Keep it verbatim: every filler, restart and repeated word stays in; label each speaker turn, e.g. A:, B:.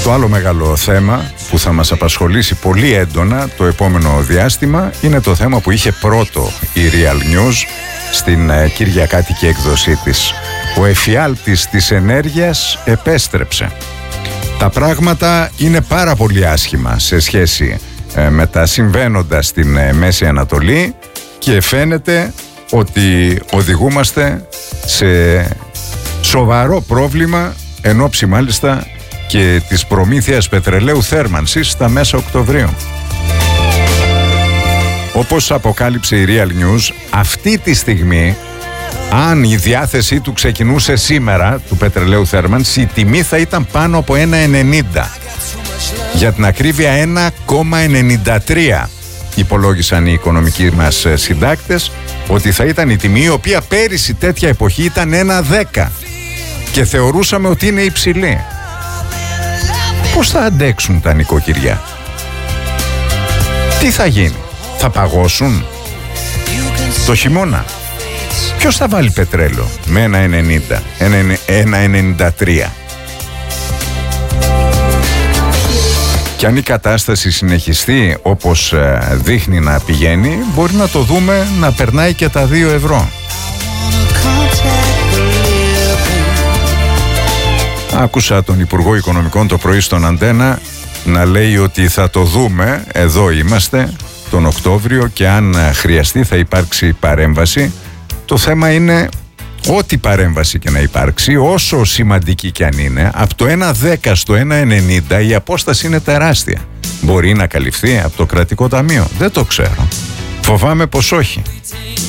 A: Το άλλο μεγάλο θέμα που θα μας απασχολήσει πολύ έντονα το επόμενο διάστημα είναι το θέμα που είχε πρώτο η Real News στην κυριακάτικη έκδοσή της. Ο εφιάλτης της ενέργειας επέστρεψε. Τα πράγματα είναι πάρα πολύ άσχημα σε σχέση ε, με τα συμβαίνοντα στην ε, Μέση Ανατολή και φαίνεται ότι οδηγούμαστε σε σοβαρό πρόβλημα εν ώψη μάλιστα και της προμήθειας πετρελαίου θέρμανσης στα μέσα Οκτωβρίου. Όπως αποκάλυψε η Real News, αυτή τη στιγμή, αν η διάθεσή του ξεκινούσε σήμερα του πετρελαίου θέρμανσης, η τιμή θα ήταν πάνω από ένα κόμμα ενενήντα. Για την ακρίβεια ένα κόμμα ενενήντα τρία υπολόγισαν οι οικονομικοί μας συντάκτες ότι θα ήταν η τιμή, η οποία πέρυσι τέτοια εποχή ήταν ένα κόμμα δέκα και θεωρούσαμε ότι είναι υψηλή. Πώς θα αντέξουν τα νοικοκυριά? Τι θα γίνει? Θα παγώσουν το χειμώνα? Ποιος θα βάλει πετρέλαιο με ένα κόμμα ενενήντα, ένα κόμμα ενενήντα τρία? Και αν η κατάσταση συνεχιστεί όπως δείχνει να πηγαίνει, μπορεί να το δούμε να περνάει και τα δύο ευρώ. Άκουσα τον Υπουργό Οικονομικών το πρωί στον Αντένα να λέει ότι θα το δούμε, εδώ είμαστε, τον Οκτώβριο, και αν χρειαστεί θα υπάρξει παρέμβαση. Το θέμα είναι ό,τι παρέμβαση και να υπάρξει, όσο σημαντική και αν είναι, από το ένα κόμμα δέκα στο ένα κόμμα ενενήντα η απόσταση είναι τεράστια. Μπορεί να καλυφθεί από το κρατικό ταμείο? Δεν το ξέρω. Φοβάμαι πως όχι.